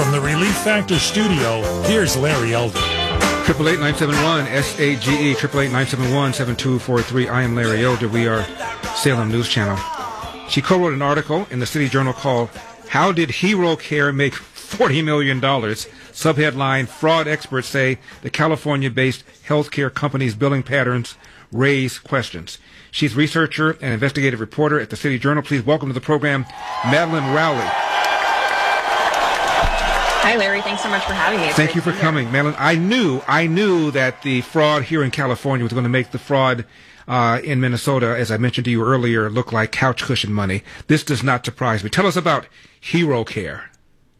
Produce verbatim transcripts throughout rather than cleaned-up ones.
From the Relief Factor studio, here's Larry Elder. Triple eight nine seven one S A G E triple eight nine seven one seven two four three. I am Larry Elder. We are Salem News Channel. She co-wrote an article in the City Journal called "How Did Hero Care Make forty million dollars?" Subheadline: Fraud experts say the California-based healthcare company's billing patterns raise questions. She's researcher and investigative reporter at the City Journal. Please welcome to the program Madeline Rowley. Hi, Larry. Thanks so much for having me. It's Thank you for coming, here. Madeline. I knew, I knew that the fraud here in California was going to make the fraud uh, in Minnesota, as I mentioned to you earlier, look like couch cushion money. This does not surprise me. Tell us about Hero Care.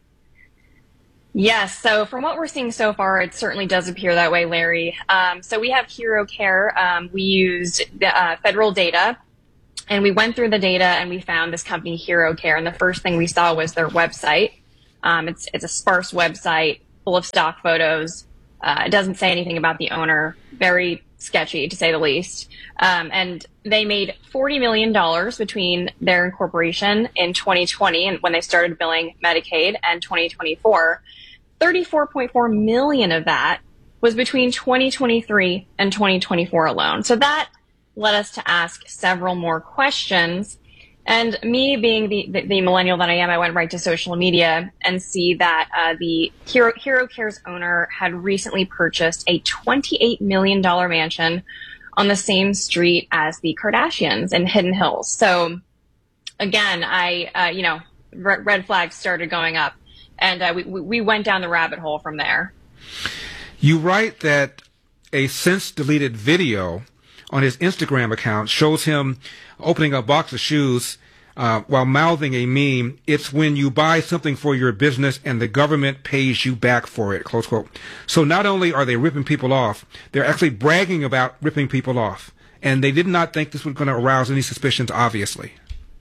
Yes. So from what we're seeing so far, it certainly does appear that way, Larry. Um, so we have Hero Care. Um, we used the, uh, federal data, and we went through the data, and we found this company, Hero Care. And the first thing we saw was their website. Um, it's it's a sparse website full of stock photos. Uh, it doesn't say anything about the owner. Very sketchy, to say the least. Um, and they made forty million dollars between their incorporation in twenty twenty and when they started billing Medicaid, and twenty twenty-four. thirty-four point four million dollars of that was between twenty twenty-three and twenty twenty-four alone. So that led us to ask several more questions. And me being the, the, the millennial that I am, I went right to social media and see that uh, the Hero, Hero Care's owner had recently purchased a twenty-eight million dollars mansion on the same street as the Kardashians in Hidden Hills. So again, I, uh, you know, red, red flags started going up, and uh, we, we went down the rabbit hole from there. You write that a since deleted video on his Instagram account shows him opening a box of shoes uh, while mouthing a meme, "It's when you buy something for your business and the government pays you back for it," close quote. So not only are they ripping people off, they're actually bragging about ripping people off. And they did not think this was going to arouse any suspicions, obviously.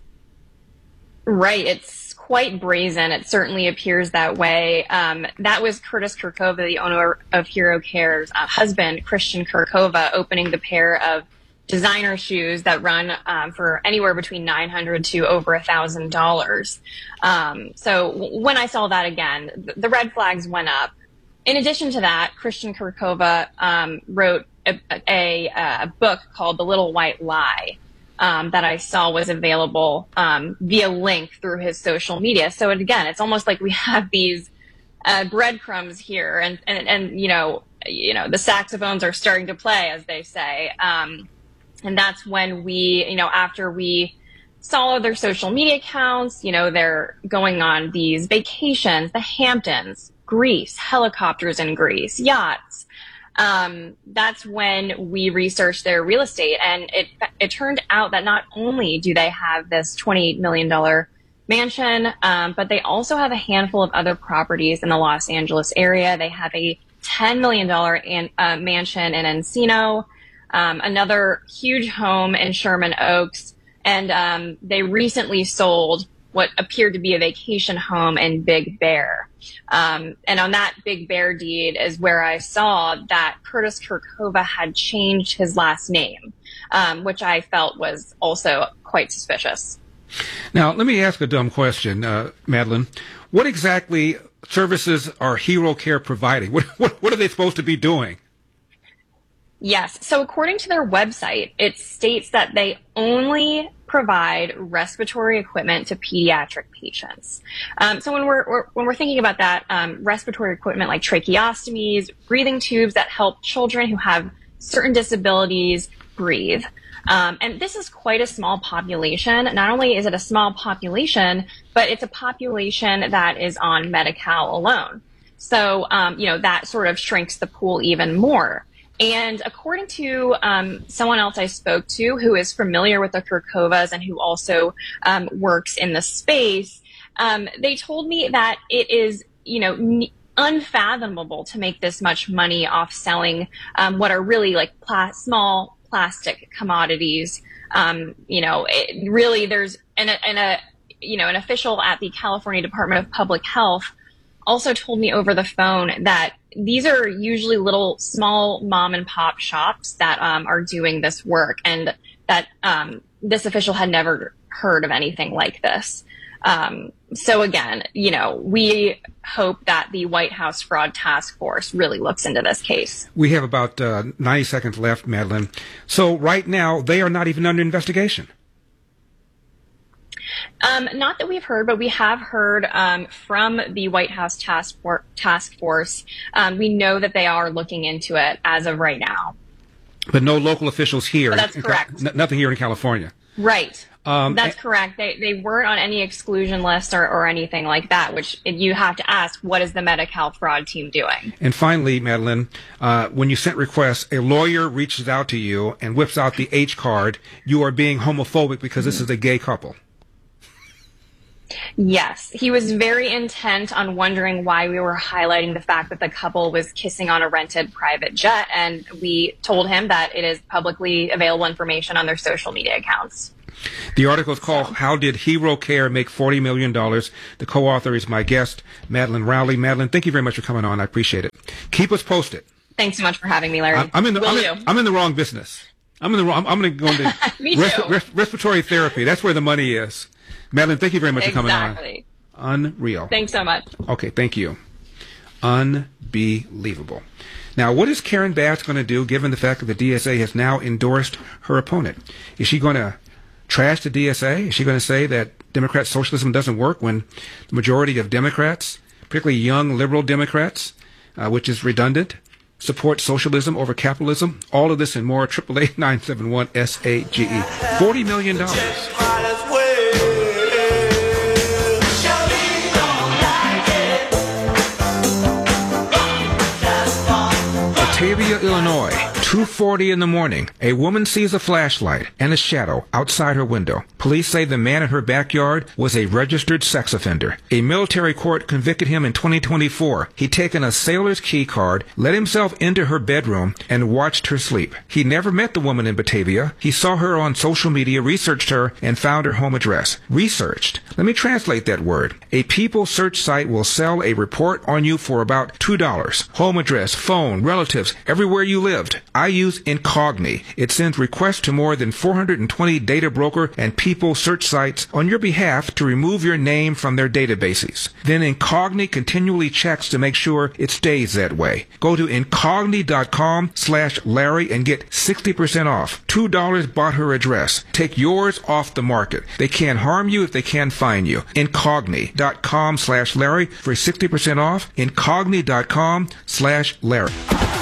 Right. It's quite brazen. It certainly appears that way. Um, that was Curtis Kurkova, the owner of Hero Care's uh, husband, Christian Kurkova, opening the pair of designer shoes that run um, for anywhere between nine hundred dollars to over one thousand dollars. Um, so w- when I saw that again, th- the red flags went up. In addition to that, Christian Kurkova um, wrote a, a, a book called The Little White Lie. Um, that I saw was available um, via link through his social media. So again, it's almost like we have these uh, breadcrumbs here, and, and and you know, you know, the saxophones are starting to play, as they say. Um, and that's when we, you know, after we saw their social media accounts, you know, they're going on these vacations, the Hamptons, Greece, helicopters in Greece, yachts. Um, that's when we researched their real estate, and it it turned out that not only do they have this twenty-eight million dollars mansion, um, but they also have a handful of other properties in the Los Angeles area. They have a ten million dollars an, uh, mansion in Encino, um, another huge home in Sherman Oaks, and um, they recently sold what appeared to be a vacation home in Big Bear. Um, and on that Big Bear deed is where I saw that Curtis Kurkova had changed his last name, um, which I felt was also quite suspicious. Now, let me ask a dumb question, uh, Madeline. What exactly services are Hero Care providing? What, what, what are they supposed to be doing? Yes. So according to their website, it states that they only provide respiratory equipment to pediatric patients. Um, so when we're, we're when we're thinking about that, um, respiratory equipment like tracheostomies, breathing tubes that help children who have certain disabilities breathe. Um, and this is quite a small population. Not only is it a small population, but it's a population that is on Medi-Cal alone. So, um, you know, that sort of shrinks the pool even more. And according to um, someone else I spoke to who is familiar with the Kurkovas and who also um, works in the space, um, they told me that it is, you know, n- unfathomable to make this much money off selling um, what are really like pla- small plastic commodities. Um, you know, it really there's an, an, a, you know, an official at the California Department of Public Health also told me over the phone that these are usually little small mom and pop shops that um, are doing this work, and that um, this official had never heard of anything like this. Um, so again, you know, we hope that the White House Fraud Task Force really looks into this case. We have about uh, ninety seconds left, Madeline. So right now, they are not even under investigation. Um, not that we've heard, but we have heard um, from the White House Task, For- Task Force. Um, we know that they are looking into it as of right now. But no local officials here. But that's in, correct. N- nothing here in California. Right. Um, That's correct. They they weren't on any exclusion list or, or anything like that, which you have to ask, what is the Medi-Cal fraud team doing? And finally, Madeline, uh, when you sent requests, a lawyer reaches out to you and whips out the H card. You are being homophobic because this is a gay couple. Yes. He was very intent on wondering why we were highlighting the fact that the couple was kissing on a rented private jet, and we told him that it is publicly available information on their social media accounts. The article is called How Did Hero Care Make forty million dollars? The co-author is my guest, Madeline Rowley. Madeline, thank you very much for coming on. I appreciate it. Keep us posted. Thanks so much for having me, Larry. I'm, I'm, in, the, Will I'm, do. in, I'm in the wrong business. I'm in the wrong. I'm, I'm going to go into Me too. res- res- respiratory therapy. That's where the money is. Madeline, thank you very much exactly. for coming on. Unreal. Thanks so much. Okay, thank you. Unbelievable. Now, what is Karen Bass going to do given the fact that the D S A has now endorsed her opponent? Is she going to trash the D S A? Is she going to say that Democrat socialism doesn't work when the majority of Democrats, particularly young liberal Democrats, uh, which is redundant, support socialism over capitalism? All of this and more. triple eight nine seven one S A G E. forty million dollars. Batavia, Illinois, two forty in the morning. A woman sees a flashlight and a shadow outside her window. Police say the man in her backyard was a registered sex offender. A military court convicted him in twenty twenty-four. He'd taken a sailor's key card, let himself into her bedroom, and watched her sleep. He never met the woman in Batavia. He saw her on social media, researched her, and found her home address. Researched. Let me translate that word. A People search site will sell a report on you for about two dollars. Home address, phone, relatives, everywhere you lived. I use Incogni. It sends requests to more than four hundred twenty data broker and People search sites on your behalf to remove your name from their databases. Then Incogni continually checks to make sure it stays that way. Go to incogni.com slash Larry and get sixty percent off. two dollars bought her address. Take yours off the market. They can't harm you if they can't find you. Incogni.com slash Larry for sixty percent off. Incogni.com slash Larry.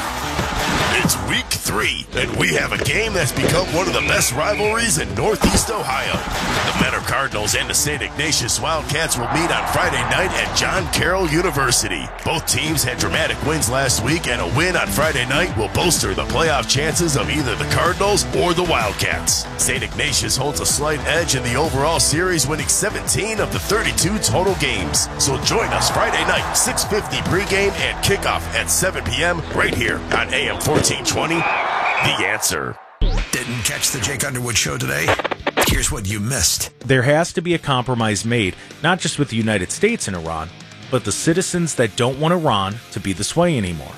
It's week three, and we have a game that's become one of the best rivalries in Northeast Ohio. The Mentor Cardinals and the Saint Ignatius Wildcats will meet on Friday night at John Carroll University. Both teams had dramatic wins last week, and a win on Friday night will bolster the playoff chances of either the Cardinals or the Wildcats. Saint Ignatius holds a slight edge in the overall series, winning seventeen of the thirty-two total games. So join us Friday night, six fifty pregame and kickoff at seven p.m. right here on A M fourteen twenty, The Answer. Didn't catch the Jake Underwood show today? Here's what you missed. There has to be a compromise made, not just with the United States and Iran, but the citizens that don't want Iran to be the sway anymore.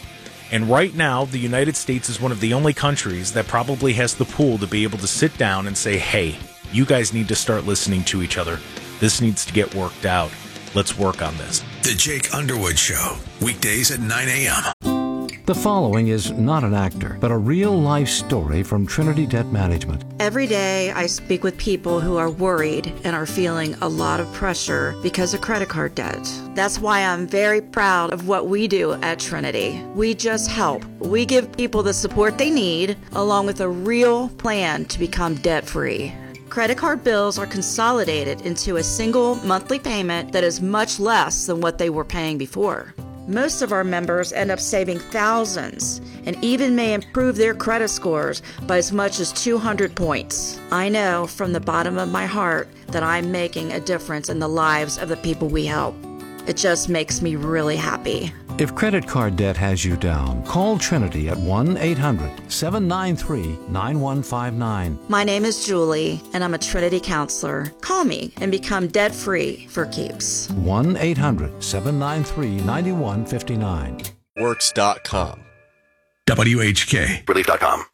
And right now, the United States is one of the only countries that probably has the pull to be able to sit down and say, hey, you guys need to start listening to each other. This needs to get worked out. Let's work on this. The Jake Underwood Show, weekdays at nine a.m. The following is not an actor, but a real-life story from Trinity Debt Management. Every day I speak with people who are worried and are feeling a lot of pressure because of credit card debt. That's why I'm very proud of what we do at Trinity. We just help. We give people the support they need, along with a real plan to become debt-free. Credit card bills are consolidated into a single monthly payment that is much less than what they were paying before. Most of our members end up saving thousands and even may improve their credit scores by as much as two hundred points. I know from the bottom of my heart that I'm making a difference in the lives of the people we help. It just makes me really happy. If credit card debt has you down, call Trinity at one eight hundred seven nine three nine one five nine. My name is Julie, and I'm a Trinity counselor. Call me and become debt-free for keeps. one eight hundred seven nine three nine one five nine. Works dot com. W H K. Relief dot com.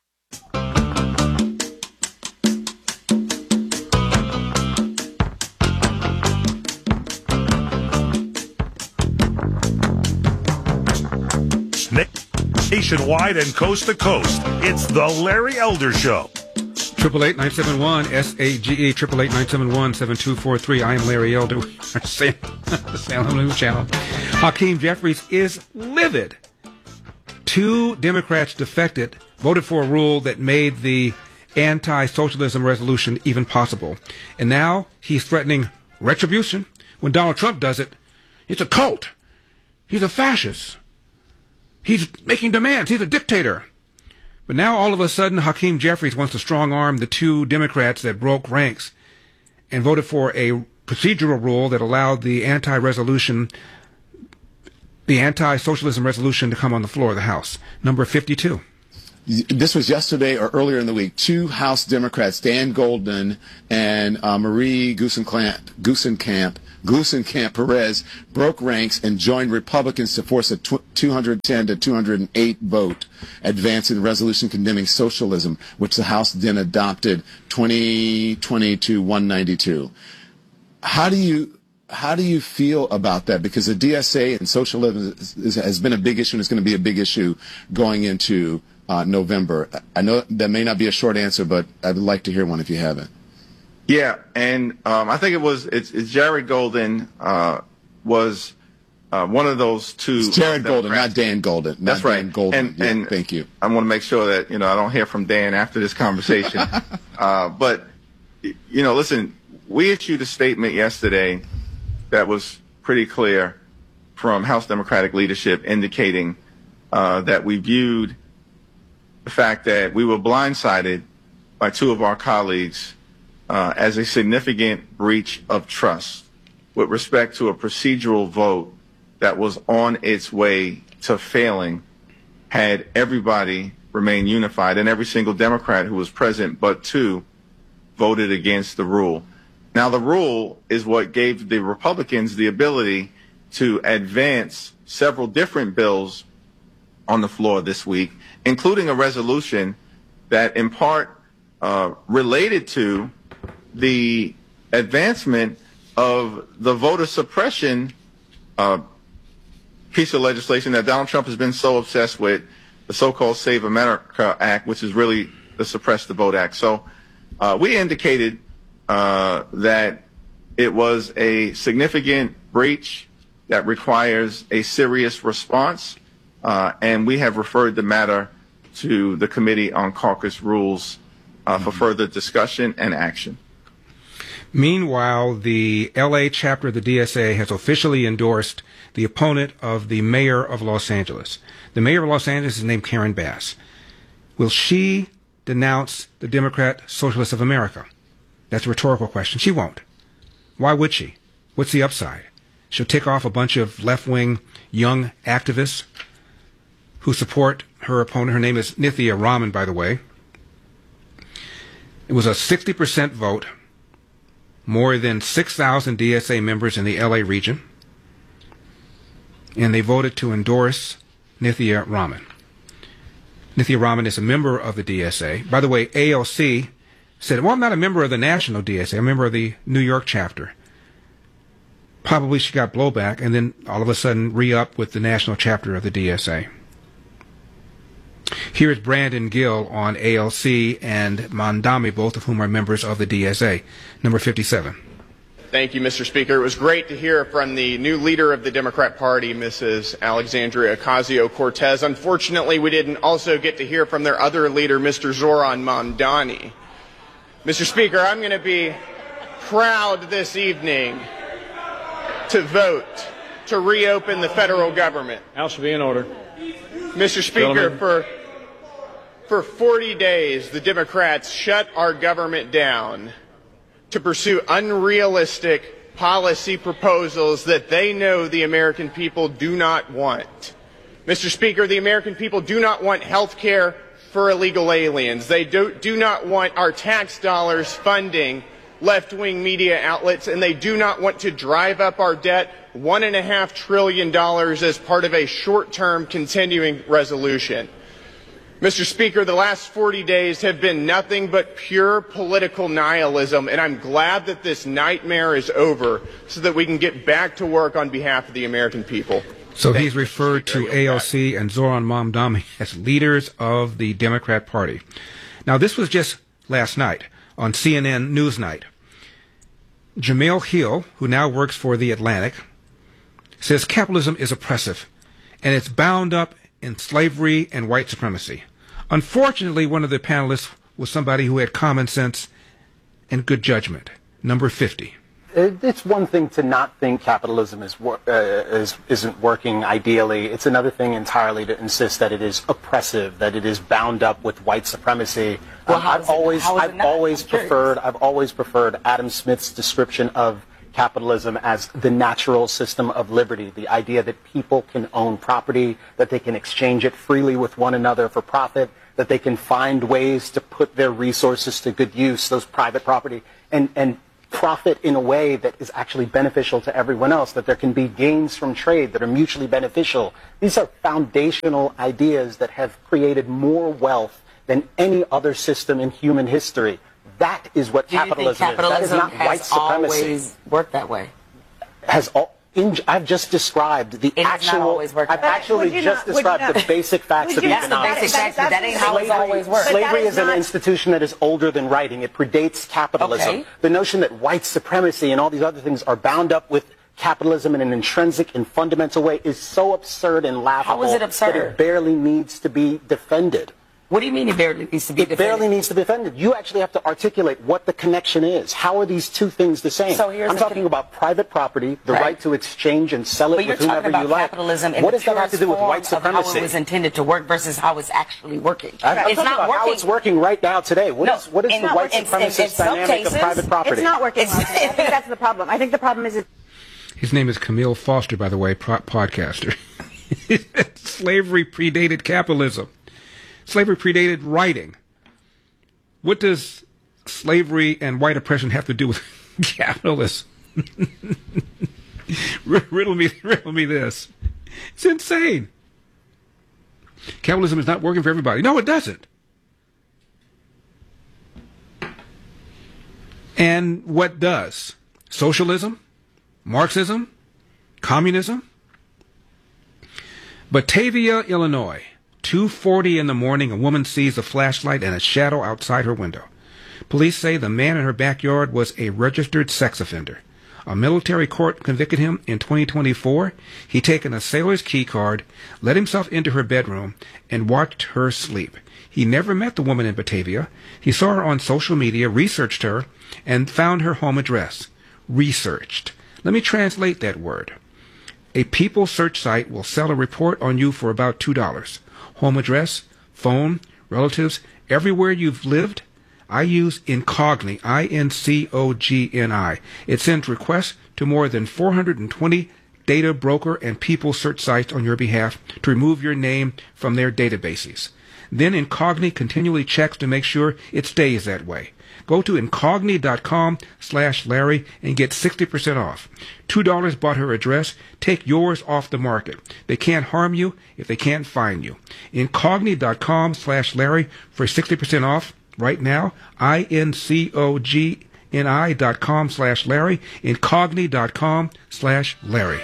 Nationwide and coast to coast, it's the Larry Elder Show. Triple eight nine seven one S A G E triple eight nine seven one seven two four three. I am Larry Elder. The Salem News Channel. Hakeem Jeffries is livid. Two Democrats defected, voted for a rule that made the anti-socialism resolution even possible, and now he's threatening retribution. When Donald Trump does it, it's a cult. He's a fascist. He's making demands. He's a dictator. But now, all of a sudden, Hakeem Jeffries wants to strong-arm the two Democrats that broke ranks and voted for a procedural rule that allowed the anti-resolution, the anti-socialism resolution to come on the floor of the House, number fifty-two. This was yesterday or earlier in the week. Two House Democrats, Dan Goldman and uh, Marie Gluesenkamp, Gluesenkamp, Gluesenkamp Perez, broke ranks and joined Republicans to force a two hundred ten to two hundred eight vote advance in the resolution condemning socialism, which the House then adopted twenty twenty to one ninety-two. How do you how do you feel about that? Because the D S A and socialism is, is, has been a big issue, and it's going to be a big issue going into Uh, November. I know that may not be a short answer, but I'd like to hear one if you haven't. Yeah, and um, I think it was it's, it's Jared Golden uh, was uh, one of those two. It's Jared Golden, not Dan Golden. Not That's right. Dan Golden. And, yeah, and thank you. I want to make sure that you know I don't hear from Dan after this conversation. uh, but you know, listen, we issued a statement yesterday that was pretty clear from House Democratic leadership, indicating uh, that we viewed the fact that we were blindsided by two of our colleagues uh, as a significant breach of trust with respect to a procedural vote that was on its way to failing had everybody remained unified, and every single Democrat who was present but two voted against the rule. Now, the rule is what gave the Republicans the ability to advance several different bills on the floor this week, including a resolution that in part uh, related to the advancement of the voter suppression uh, piece of legislation that Donald Trump has been so obsessed with, the so-called Save America Act, which is really the Suppress the Vote Act. So uh, we indicated uh, that it was a significant breach that requires a serious response. Uh, and we have referred the matter to the Committee on Caucus Rules uh, for further discussion and action. Meanwhile, the L A chapter of the D S A has officially endorsed the opponent of the mayor of Los Angeles. The mayor of Los Angeles is named Karen Bass. Will she denounce the Democrat Socialists of America? That's a rhetorical question. She won't. Why would she? What's the upside? She'll tick off a bunch of left-wing young activists who support her opponent. Her name is Nithya Raman, by the way. It was a sixty percent vote, more than six thousand D S A members in the L A region, and they voted to endorse Nithya Raman. Nithya Raman is a member of the D S A. By the way, A L C said, well, I'm not a member of the national D S A, I'm a member of the New York chapter. Probably she got blowback, and then all of a sudden re-up with the national chapter of the D S A. Here is Brandon Gill on A L C and Mandami, both of whom are members of the D S A. Number fifty-seven. Thank you, Mister Speaker. It was great to hear from the new leader of the Democrat Party, Missus Alexandria Ocasio-Cortez. Unfortunately, we didn't also get to hear from their other leader, Mister Zoran Mamdani. Mister Speaker, I'm going to be proud this evening to vote to reopen the federal government. House will be in order. Mister Speaker, Gentlemen. for for forty days, the Democrats shut our government down to pursue unrealistic policy proposals that they know the American people do not want. Mister Speaker, the American people do not want health care for illegal aliens. They do, do not want our tax dollars funding left-wing media outlets, and they do not want to drive up our debt one and a half trillion dollars as part of a short-term continuing resolution. Mister Speaker, the last forty days have been nothing but pure political nihilism, and I'm glad that this nightmare is over so that we can get back to work on behalf of the American people. So he's referred to A O C and Zoran Mamdani as leaders of the Democrat Party. Now, this was just last night on C N N Newsnight. Jamel Hill, who now works for The Atlantic, says capitalism is oppressive, and it's bound up in slavery and white supremacy. Unfortunately, one of the panelists was somebody who had common sense and good judgment. Number fifty. It's one thing to not think capitalism is, wor- uh, is isn't working ideally. It's another thing entirely to insist that it is oppressive, that it is bound up with white supremacy. Well, um, how I've is it- always, how is it I've not? always I'm curious. preferred, I've always preferred Adam Smith's description of capitalism as the natural system of liberty. The idea that people can own property, that they can exchange it freely with one another for profit, that they can find ways to put their resources to good use, those private property, and and. profit in a way that is actually beneficial to everyone else, that there can be gains from trade that are mutually beneficial. These are foundational ideas that have created more wealth than any other system in human history. That is what Do you think capitalism, capitalism is. That is not has white supremacy. always worked that way? Has all, in, I've just described the It has actual. not always worked I've that way. actually Would you just not- would you described not- the basic facts Would of you- That's the economics. basic facts, but that ain't how it's always worked. Slavery But that is is an not- institution that is older than writing. It predates capitalism. Okay. The notion that white supremacy and all these other things are bound up with capitalism in an intrinsic and fundamental way is so absurd and laughable How is it absurd? that it barely needs to be defended. What do you mean it barely needs to be It defended? barely needs to be defended. You actually have to articulate what the connection is. How are these two things the same? So here's I'm the talking con- about private property, the Right. right to exchange and sell it But you're with whomever talking about you like. capitalism in What the does that have to purest do with form white of how supremacy? it was intended to work versus how it's actually working. I'm, I'm it's talking not about working. how it's working right now today. What No, is what is it's the not white working. In- in- in supremacist some dynamic cases, of private property? It's not working. Well. I think that's the problem. I think the problem is. It- His name is Camille Foster, by the way, pro- podcaster. Slavery predated capitalism. Slavery predated writing. What does slavery and white oppression have to do with capitalism? riddle me, riddle me this. It's insane. Capitalism is not working for everybody. No, it doesn't. And what does? Socialism? Marxism? Communism? Batavia, Illinois. two forty in the morning, a woman sees a flashlight and a shadow outside her window. Police say the man in her backyard was a registered sex offender. A military court convicted him in twenty twenty-four. He'd taken a sailor's key card, let himself into her bedroom, and watched her sleep. He never met the woman in Batavia. He saw her on social media, researched her, and found her home address. Researched. Let me translate that word. A People search site will sell a report on you for about two dollars. Home address, phone, relatives, everywhere you've lived. I use Incogni, I N C O G N I. It sends requests to more than four hundred twenty data broker and people search sites on your behalf to remove your name from their databases. Then Incogni continually checks to make sure it stays that way. Go to incogni.com slash Larry and get sixty percent off. two dollars bought her address. Take yours off the market. They can't harm you if they can't find you. Incogni.com slash Larry for sixty percent off right now. I N C O G N I dot com slash Larry. Incogni.com slash Larry.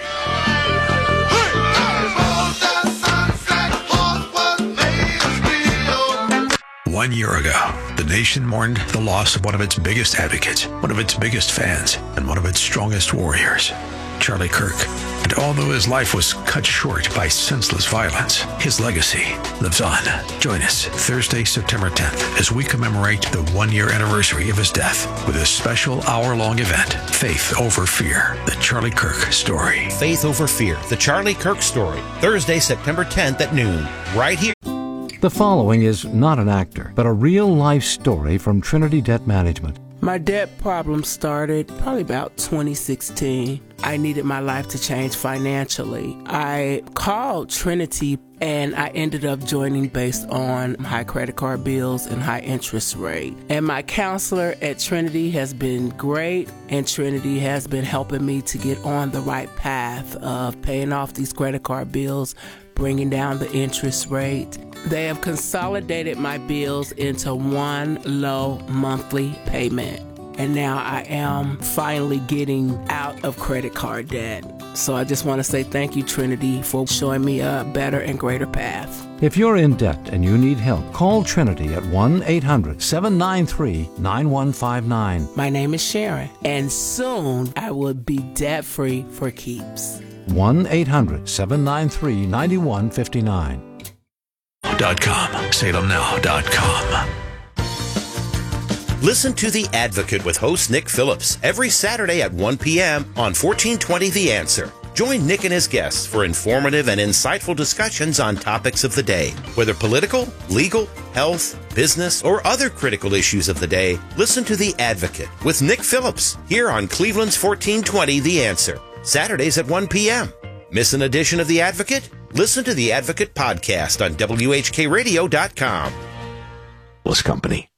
One year ago, the nation mourned the loss of one of its biggest advocates, one of its biggest fans, and one of its strongest warriors, Charlie Kirk. And although his life was cut short by senseless violence, his legacy lives on. Join us Thursday, September tenth, as we commemorate the one-year anniversary of his death with a special hour-long event, Faith Over Fear, the Charlie Kirk story. Faith Over Fear, the Charlie Kirk story, Thursday, September tenth at noon, right here. The following is not an actor, but a real-life story from Trinity Debt Management. My debt problem started probably about twenty sixteen. I needed my life to change financially. I called Trinity and I ended up joining based on high credit card bills and high interest rate. And my counselor at Trinity has been great, and Trinity has been helping me to get on the right path of paying off these credit card bills, bringing down the interest rate. They have consolidated my bills into one low monthly payment. And now I am finally getting out of credit card debt. So I just want to say thank you, Trinity, for showing me a better and greater path. If you're in debt and you need help, call Trinity at one eight hundred seven nine three nine one five nine. My name is Sharon, and soon I will be debt-free for keeps. one eight hundred seven nine three nine one five nine. Dot com. Salem Now dot com. Listen to The Advocate with host Nick Phillips every Saturday at one p.m. on fourteen twenty The Answer. Join Nick and his guests for informative and insightful discussions on topics of the day. Whether political, legal, health, business, or other critical issues of the day, listen to The Advocate with Nick Phillips here on Cleveland's fourteen twenty The Answer. Saturdays at one p.m. Miss an edition of The Advocate? Listen to The Advocate podcast on W H K radio dot com. Company.